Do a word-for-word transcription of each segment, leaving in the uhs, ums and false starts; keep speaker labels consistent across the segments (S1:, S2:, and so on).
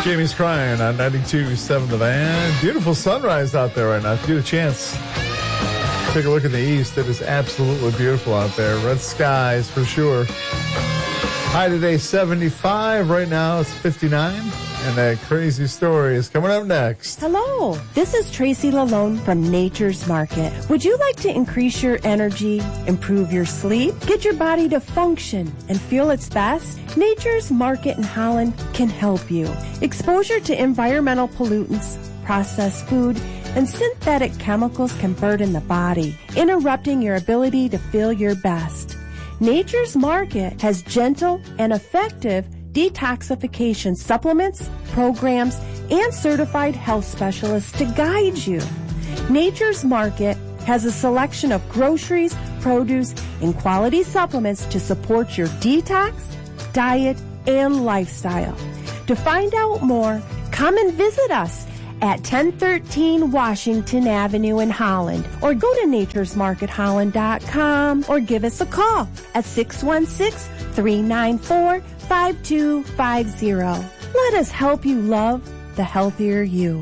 S1: Jamie's Crying on ninety-two point seven The Van. Beautiful sunrise out there right now. If you get a chance, take a look in the east. It is absolutely beautiful out there. Red skies for sure. High today, seventy-five. Right now, it's fifty-nine. And that crazy story is coming up next.
S2: Hello, this is Tracy Lalone from Nature's Market. Would you like to increase your energy, improve your sleep, get your body to function and feel its best? Nature's Market in Holland can help you. Exposure to environmental pollutants, processed food, and synthetic chemicals can burden the body, interrupting your ability to feel your best. Nature's Market has gentle and effective detoxification supplements, programs, and certified health specialists to guide you. Nature's Market has a selection of groceries, produce, and quality supplements to support your detox, diet, and lifestyle. To find out more, come and visit us at ten thirteen Washington Avenue in Holland, or go to natures market holland dot com, or give us a call at six one six, three nine four, five two five zero. Let us help you love the healthier you.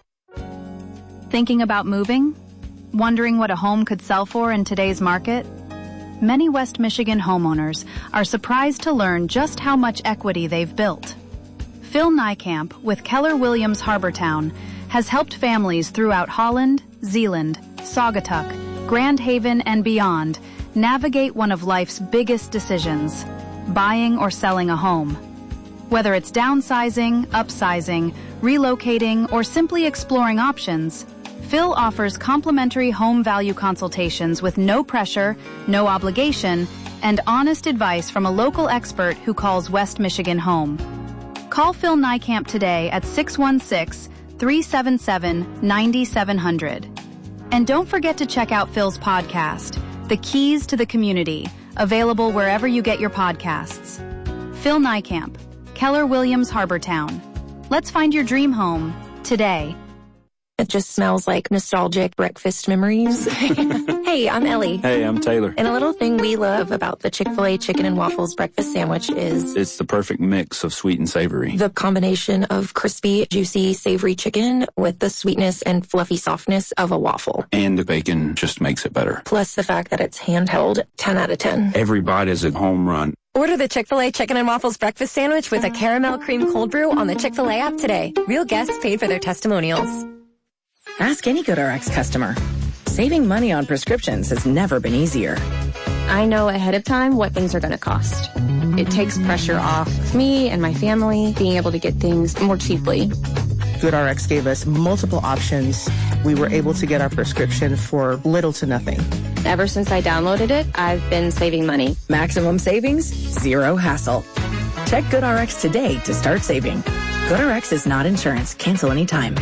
S3: Thinking about moving? Wondering what a home could sell for in today's market? Many West Michigan homeowners are surprised to learn just how much equity they've built. Phil Niekamp with Keller Williams Harbortown has helped families throughout Holland, Zeeland, Saugatuck, Grand Haven, and beyond navigate one of life's biggest decisions, buying or selling a home. Whether it's downsizing, upsizing, relocating, or simply exploring options, Phil offers complimentary home value consultations with no pressure, no obligation, and honest advice from a local expert who calls West Michigan home. Call Phil Niekamp today at six one six, three seven seven, nine seven zero zero. And don't forget to check out Phil's podcast, The Keys to the Community, available wherever you get your podcasts. Phil Niekamp, Keller Williams Harbortown. Let's find your dream home today.
S4: It just smells like nostalgic breakfast memories. Hey, I'm Ellie.
S5: Hey, I'm Taylor.
S4: And a little thing we love about the Chick-fil-A chicken and waffles breakfast sandwich is
S5: it's the perfect mix of sweet and savory.
S4: The combination of crispy, juicy, savory chicken with the sweetness and fluffy softness of a waffle.
S5: And the bacon just makes it better.
S4: Plus the fact that it's handheld, ten out of ten.
S5: Every bite is a home run.
S6: Order the Chick-fil-A Chicken and Waffles Breakfast Sandwich with a caramel cream cold brew on the Chick-fil-A app today. Real guests paid for their testimonials.
S7: Ask any GoodRx customer. Saving money on prescriptions has never been easier.
S8: I know ahead of time what things are going to cost. It takes pressure off me and my family being able to get things more cheaply.
S9: GoodRx gave us multiple options. We were able to get our prescription for little to nothing.
S8: Ever since I downloaded it, I've been saving money.
S7: Maximum savings, zero hassle. Check GoodRx today to start saving. GoodRx is not insurance. Cancel anytime.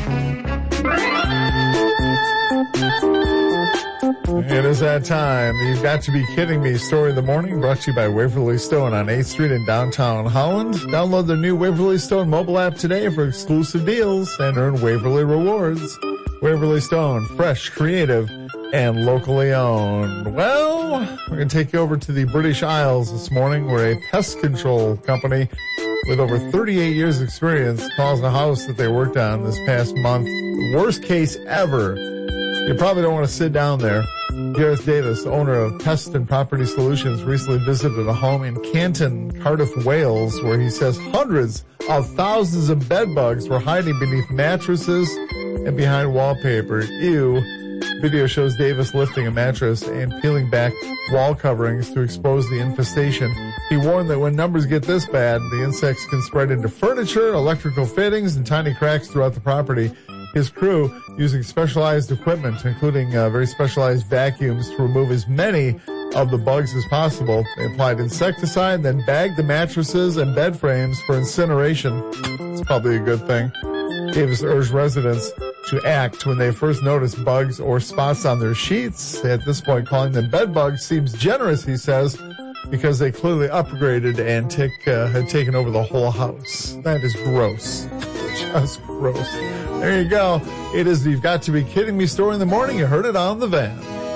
S1: It is that time. You've got to be kidding me. Story of the morning brought to you by Waverly Stone on eighth Street in downtown Holland. Download the new Waverly Stone mobile app today for exclusive deals and earn Waverly rewards. Waverly Stone, fresh, creative, and locally owned. Well, we're going to take you over to the British Isles this morning, where a pest control company with over thirty-eight years experience calls a house that they worked on this past month the worst case ever. You probably don't want to sit down there. Gareth Davis, owner of Pest and Property Solutions, recently visited a home in Canton, Cardiff, Wales, where he says hundreds of thousands of bed bugs were hiding beneath mattresses and behind wallpaper. Ew. Video shows Davis lifting a mattress and peeling back wall coverings to expose the infestation. He warned that when numbers get this bad, the insects can spread into furniture, electrical fittings, and tiny cracks throughout the property. His crew, using specialized equipment, including uh, very specialized vacuums, to remove as many of the bugs as possible. They applied insecticide, then bagged the mattresses and bed frames for incineration. It's probably a good thing. Davis urged residents to act when they first notice bugs or spots on their sheets. At this point, calling them bed bugs seems generous, he says, because they clearly upgraded and tick, uh, had taken over the whole house. That is gross. Just gross. There you go. It is the You've Got to Be Kidding Me story in the morning. You heard it on the van.